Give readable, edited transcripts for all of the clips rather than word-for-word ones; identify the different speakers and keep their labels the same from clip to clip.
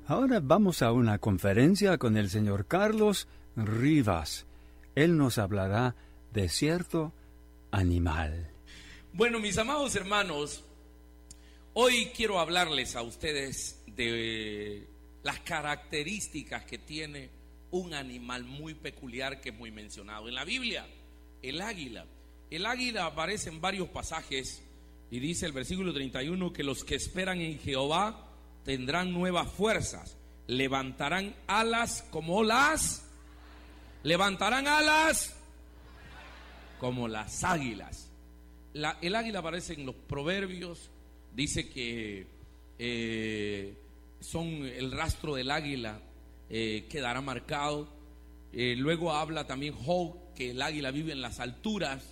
Speaker 1: Ahora vamos a una conferencia con el señor Carlos Rivas. Él nos hablará de cierto animal.
Speaker 2: Bueno, mis amados hermanos, hoy quiero hablarles a ustedes de las características que tiene un animal muy peculiar que es muy mencionado en la Biblia, el águila. El águila aparece en varios pasajes y dice el versículo 31 que los que esperan en Jehová tendrán nuevas fuerzas, levantarán alas como las águilas. El águila aparece en los proverbios, dice que son el rastro del águila quedará marcado. Luego habla también Job que el águila vive en las alturas.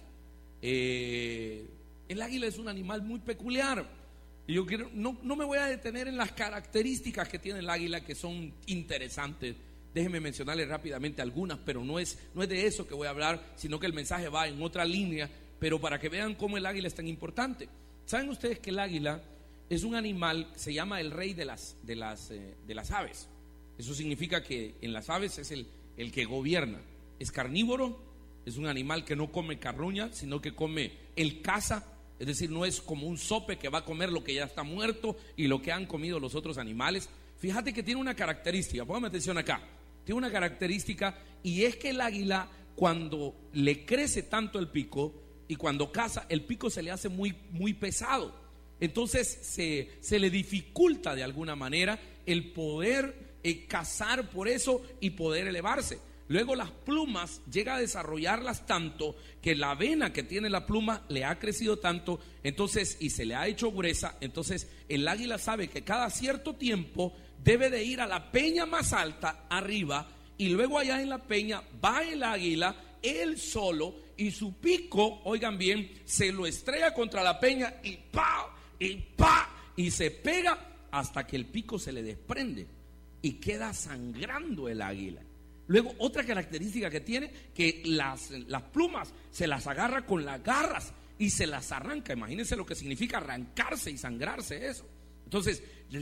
Speaker 2: El águila es un animal muy peculiar. Yo no me voy a detener en las características que tiene el águila, que son interesantes. Déjenme mencionarles rápidamente algunas, pero no es de eso que voy a hablar, sino que el mensaje va en otra línea, pero para que vean cómo el águila es tan importante. ¿Saben ustedes que el águila es un animal, se llama el rey de las aves? Eso significa que en las aves es el que gobierna. Es carnívoro, es un animal que no come carroña, sino que come el caza. Es decir, no es como un zope que va a comer lo que ya está muerto y lo que han comido los otros animales. Fíjate que tiene una característica, póngame atención acá. Tiene una característica, y es que el águila, cuando le crece tanto el pico y cuando caza, el pico se le hace muy, muy pesado. Entonces se le dificulta de alguna manera el poder cazar por eso y poder elevarse. Luego las plumas llega a desarrollarlas tanto que la vena que tiene la pluma le ha crecido tanto, entonces, y se le ha hecho gruesa. Entonces el águila sabe que cada cierto tiempo debe de ir a la peña más alta arriba, y luego allá en la peña va el águila él solo, y su pico, oigan bien, se lo estrella contra la peña y ¡pa! Y ¡pa! Y se pega hasta que el pico se le desprende y queda sangrando el águila. Luego otra característica que tiene, que las plumas se las agarra con las garras y se las arranca. Imagínense lo que significa arrancarse y sangrarse eso. Entonces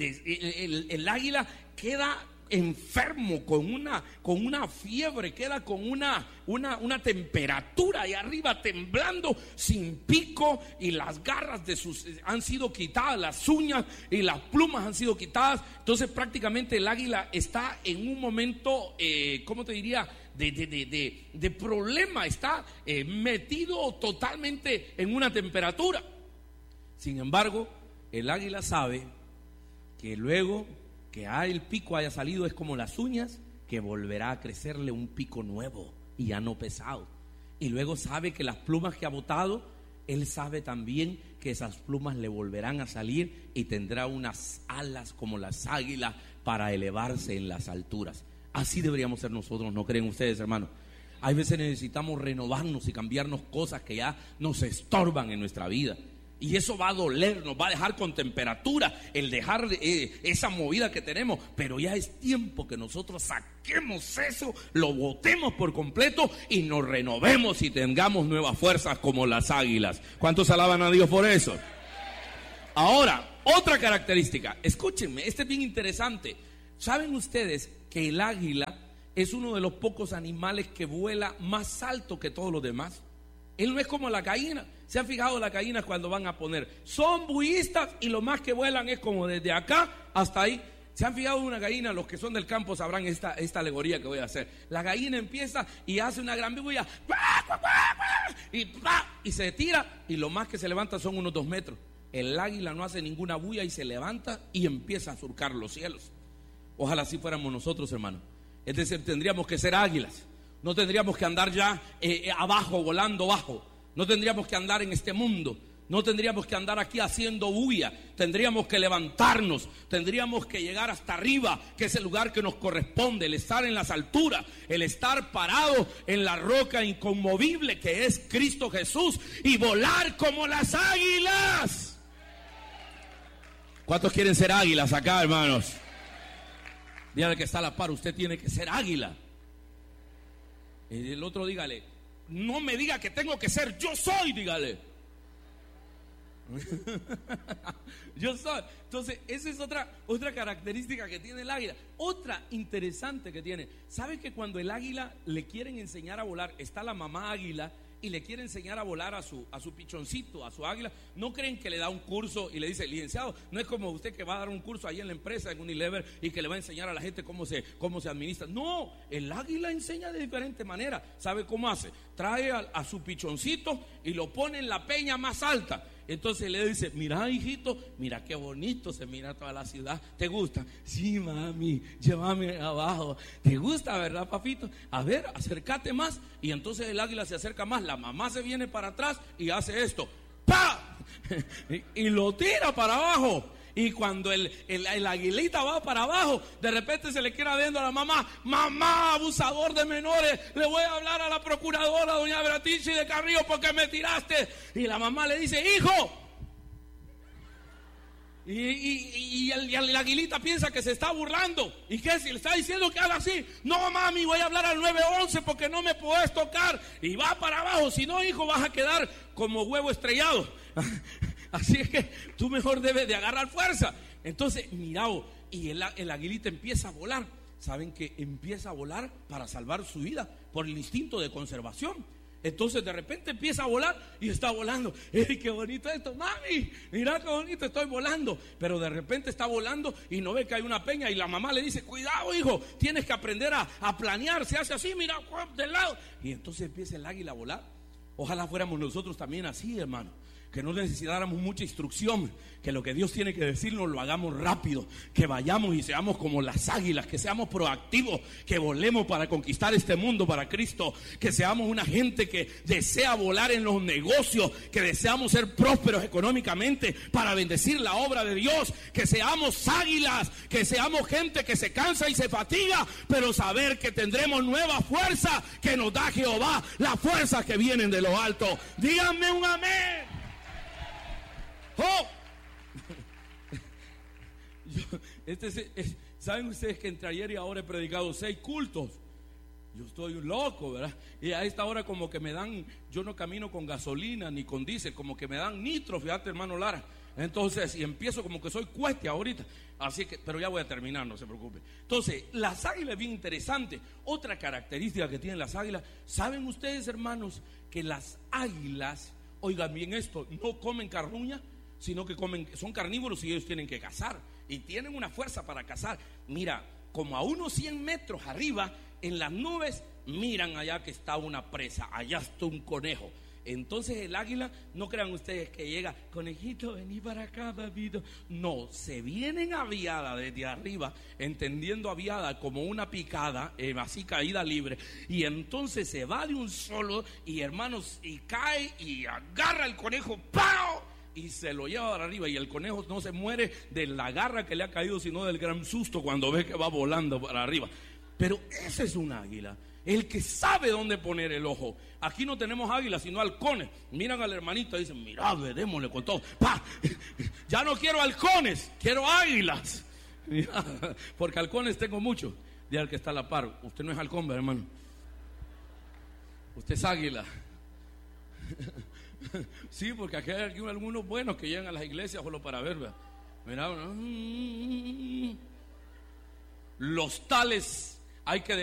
Speaker 2: el águila queda enfermo con una fiebre, queda con una temperatura ahí arriba, temblando, sin pico, y las garras han sido quitadas, las uñas y las plumas han sido quitadas. Entonces prácticamente el águila está en un momento, ¿cómo te diría?, de problema, está metido totalmente en una temperatura. Sin embargo, el águila sabe que luego que el pico haya salido, es como las uñas, que volverá a crecerle un pico nuevo y ya no pesado. Y luego sabe que las plumas que ha botado, él sabe también que esas plumas le volverán a salir y tendrá unas alas como las águilas para elevarse en las alturas. Así deberíamos ser nosotros, ¿no creen ustedes, hermanos? Hay veces necesitamos renovarnos y cambiarnos cosas que ya nos estorban en nuestra vida. Y eso va a doler, nos va a dejar con temperatura el dejar esa movida que tenemos. Pero ya es tiempo que nosotros saquemos eso, lo botemos por completo y nos renovemos y tengamos nuevas fuerzas como las águilas. ¿Cuántos alaban a Dios por eso? Ahora, otra característica, escúchenme, este es bien interesante. ¿Saben ustedes que el águila es uno de los pocos animales que vuela más alto que todos los demás? Él no es como la gallina. ¿Se han fijado las gallinas cuando van a poner? Son bullistas y lo más que vuelan es como desde acá hasta ahí. ¿Se han fijado en una gallina? Los que son del campo sabrán esta alegoría que voy a hacer. La gallina empieza y hace una gran bulla y se tira, y lo más que se levanta son unos 2 metros. El águila no hace ninguna bulla y se levanta y empieza a surcar los cielos. Ojalá así fuéramos nosotros, hermanos. Es decir, tendríamos que ser águilas. No tendríamos que andar ya abajo, volando bajo. No tendríamos que andar en este mundo. No tendríamos que andar aquí haciendo bulla. Tendríamos que levantarnos. Tendríamos que llegar hasta arriba, que es el lugar que nos corresponde. El estar en las alturas. El estar parado en la roca inconmovible que es Cristo Jesús. Y volar como las águilas. ¿Cuántos quieren ser águilas acá, hermanos? Dígale que está a la par. Usted tiene que ser águila. El otro dígale, no me diga que tengo que ser, yo soy, dígale. Yo soy. Entonces, esa es otra característica que tiene el águila. Otra interesante que tiene. ¿Sabes que cuando el águila le quieren enseñar a volar, está la mamá águila y le quiere enseñar a volar a su pichoncito, a su águila? No creen que le da un curso y le dice, licenciado, no es como usted que va a dar un curso ahí en la empresa, en Unilever, y que le va a enseñar a la gente cómo se administra. No, el águila enseña de diferente manera. ¿Sabe cómo hace? Trae a su pichoncito y lo pone en la peña más alta. Entonces le dice, mira, hijito, mira qué bonito se mira toda la ciudad. ¿Te gusta? Sí, mami, llévame abajo. ¿Te gusta, verdad, papito? A ver, acércate más. Y entonces el águila se acerca más. La mamá se viene para atrás y hace esto, ¡pa! y lo tira para abajo. Y cuando el aguilita va para abajo, de repente se le queda viendo a la mamá: mamá, abusador de menores, le voy a hablar a la procuradora, doña Beratici de Carrillo, porque me tiraste. Y la mamá le dice: hijo. Y el aguilita piensa que se está burlando. ¿Y qué? Si le está diciendo que haga así: no, mami, voy a hablar al 911 porque no me puedes tocar. Y va para abajo. Si no, hijo, vas a quedar como huevo estrellado. Así es que tú mejor debes de agarrar fuerza. Entonces, mirao, y el aguilita empieza a volar. ¿Saben que empieza a volar para salvar su vida por el instinto de conservación? Entonces de repente empieza a volar y está volando. ¡Ey, qué bonito esto, mami! Mira qué bonito, estoy volando. Pero de repente está volando y no ve que hay una peña. Y la mamá le dice: cuidado, hijo, tienes que aprender a planear. Se hace así, mira, del lado. Y entonces empieza el águila a volar. Ojalá fuéramos nosotros también así, hermano. Que no necesitáramos mucha instrucción, que lo que Dios tiene que decirnos lo hagamos rápido, que vayamos y seamos como las águilas, que seamos proactivos, que volemos para conquistar este mundo para Cristo, que seamos una gente que desea volar en los negocios, que deseamos ser prósperos económicamente para bendecir la obra de Dios, que seamos águilas, que seamos gente que se cansa y se fatiga, pero saber que tendremos nueva fuerza que nos da Jehová, las fuerzas que vienen de lo alto. Díganme un amén. ¡Oh! ¿Saben ustedes que entre ayer y ahora he predicado 6 cultos? Yo estoy un loco, ¿verdad? Y a esta hora como que me dan, yo no camino con gasolina ni con diésel, como que me dan nitro, fíjate, hermano Lara. Entonces, y empiezo como que soy cueste ahorita. Así que, pero ya voy a terminar, no se preocupe. Entonces, las águilas es bien interesante. Otra característica que tienen las águilas, ¿saben ustedes, hermanos, que las águilas, oigan bien esto, no comen carroña, sino que son carnívoros y ellos tienen que cazar y tienen una fuerza para cazar? Mira, como a unos 100 metros arriba en las nubes, miran allá que está una presa, allá está un conejo. Entonces el águila, no crean ustedes que llega: conejito, vení para acá, papito. No, se vienen aviada desde arriba, entendiendo aviada como una picada, así caída libre. Y entonces se va de un solo, y hermanos, y cae y agarra el conejo, ¡pau! Y se lo lleva para arriba. Y el conejo no se muere de la garra que le ha caído, sino del gran susto cuando ve que va volando para arriba. Pero ese es un águila, el que sabe dónde poner el ojo. Aquí no tenemos águilas, sino halcones. Miran al hermanito y dicen: mira, démosle con todo. ¡Pah! Ya no quiero halcones, quiero águilas. Mira, porque halcones tengo muchos. Diga al que está a la par: usted no es halcón, hermano, usted es águila. Sí, porque aquí hay algunos buenos que llegan a las iglesias solo para ver, ¿verdad? Mira, los tales hay que